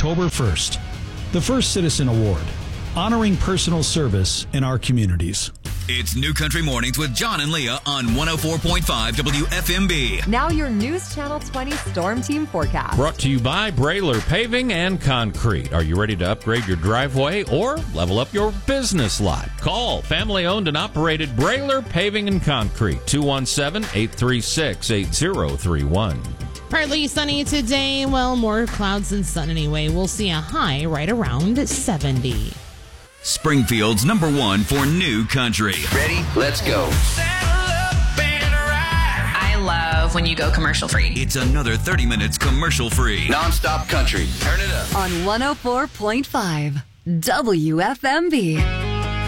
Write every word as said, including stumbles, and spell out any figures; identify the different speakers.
Speaker 1: October first. The First Citizen Award, honoring personal service in our communities.
Speaker 2: It's New Country Mornings with John and Leah on one oh four point five W F M B.
Speaker 3: Now your News Channel twenty Storm Team forecast.
Speaker 4: Brought to you by Brayler Paving and Concrete. Are you ready to upgrade your driveway or level up your business lot? Call family-owned and operated Brayler Paving and Concrete, two one seven, eight three six, eight zero three one.
Speaker 5: Partly sunny today. Well, more clouds than sun anyway. We'll see a high right around seventy.
Speaker 2: Springfield's number one for New Country.
Speaker 6: Ready? Let's go.
Speaker 7: I love when you go commercial free.
Speaker 2: It's another thirty minutes commercial free.
Speaker 6: Non-stop country. Turn it up.
Speaker 3: On one oh four point five W F M B.